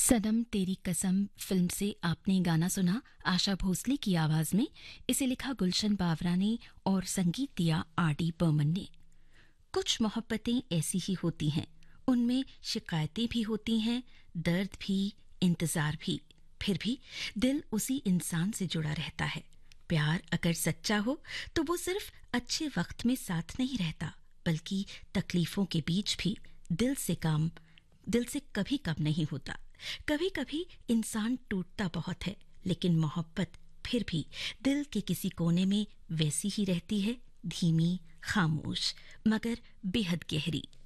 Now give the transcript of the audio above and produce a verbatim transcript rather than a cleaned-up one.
सनम तेरी कसम फिल्म से आपने गाना सुना आशा भोसले की आवाज में। इसे लिखा गुलशन बावरा ने और संगीत दिया आर डी बर्मन ने। कुछ मोहब्बतें ऐसी ही होती हैं, उनमें शिकायतें भी होती हैं, दर्द भी, इंतजार भी, फिर भी दिल उसी इंसान से जुड़ा रहता है। प्यार अगर सच्चा हो तो वो सिर्फ अच्छे वक्त में साथ नहीं रहता, बल्कि तकलीफों के बीच भी दिल से काम दिल से कभी कम नहीं होता। कभी कभी इंसान टूटता बहुत है, लेकिन मोहब्बत फिर भी दिल के किसी कोने में वैसी ही रहती है, धीमी, खामोश, मगर बेहद गहरी।